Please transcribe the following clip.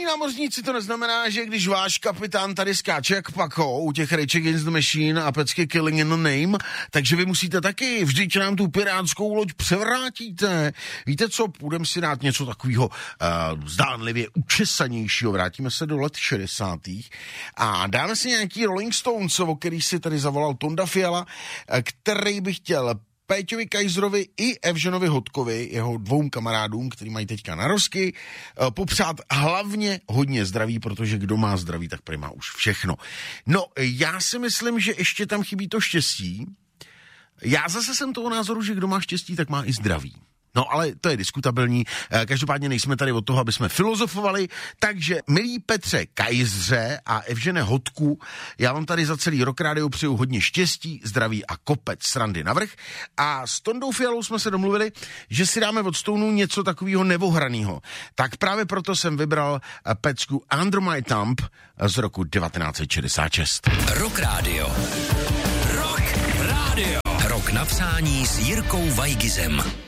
námořníci, to neznamená, že když váš kapitán tady skáče jak Paco u těch Rage Against the Machine a pecky Killing in the Name, takže vy musíte taky, vždyť nám tu pirátskou loď převrátíte. Víte co, půjdeme si dát něco takového zdánlivě učesanějšího, vrátíme se do let 60. a dáme si nějaký Rolling Stones, o který si tady zavolal Tonda Fiala, který by chtěl Péťovi Kajzrovi i Evženovi Hodkovi, jeho dvou kamarádům, který mají teďka narozky, popřát hlavně hodně zdraví, protože kdo má zdraví, tak prý má už všechno. No, já si myslím, že ještě tam chybí to štěstí. Já zase jsem toho názoru, že kdo má štěstí, tak má i zdraví. No, ale to je diskutabilní. Každopádně nejsme tady od toho, aby jsme filozofovali. Takže, milí Petře Kajzře a Evžene Hodku, já vám tady za celý Rock Radio přeju hodně štěstí, zdraví a kopec srandy navrch. A s Tondou Fialou jsme se domluvili, že si dáme od Stonů něco takového nevohranýho. Tak právě proto jsem vybral pecku Under My Thumb z roku 1966. Rock Radio. Rock Radio. Rok napsání s Jirkou Vajgizem.